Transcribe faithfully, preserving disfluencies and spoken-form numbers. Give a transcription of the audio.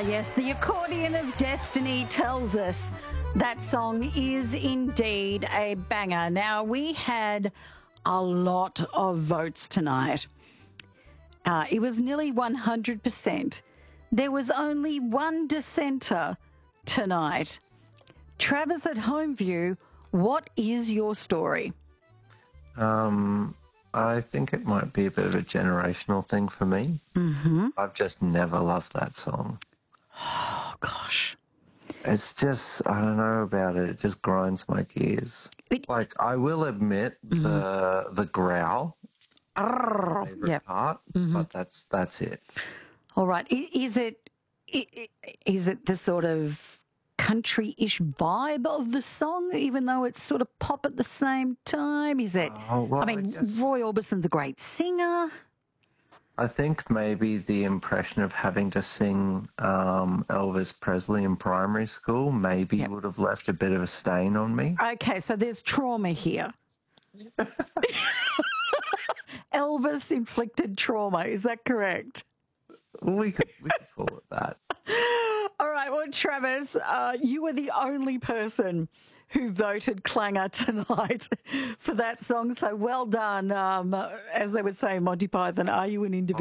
yes, the accordion of destiny tells us that song is indeed a banger. Now, we had a lot of votes tonight. Uh, it was nearly one hundred percent. There was only one dissenter tonight. Travis at Homeview, what is your story? Um, I think it might be a bit of a generational thing for me. Mm-hmm. I've just never loved that song. Oh, gosh. It's just, I don't know about it. It just grinds my gears. It, Like, I will admit mm-hmm. the the growl, Arr, my favorite yep. part, Mm-hmm. but that's that's it. All right. Is it is it the sort of country-ish vibe of the song, even though it's sort of pop at the same time? Is it? Oh, well, I mean, I guess, Roy Orbison's a great singer. I think maybe the impression of having to sing um, Elvis Presley in primary school maybe Yep. would have left a bit of a stain on me. Okay, so there's trauma here. Elvis inflicted trauma. Is that correct? We could, we could call it that. All right. Well, Travis, uh, you were the only person who voted clanger tonight for that song. So well done. Um, as they would say in Monty Python, are you an individual?